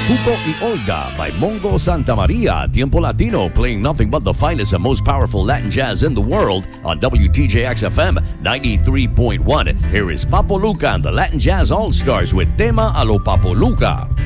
Hugo y Olga by Mongo Santa Maria. Tiempo Latino, playing nothing but the finest and most powerful Latin jazz in the world on WTJX FM 93.1. Here is Papo Luca and the Latin Jazz All-Stars with Tema a lo Papo Luca.